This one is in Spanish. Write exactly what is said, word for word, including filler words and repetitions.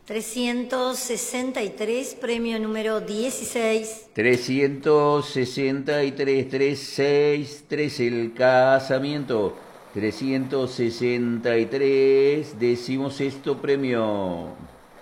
trescientos sesenta y tres, premio número dieciséis. trescientos sesenta y tres, treinta y seis, tres, el casamiento. trescientos sesenta y tres, decimosexto premio.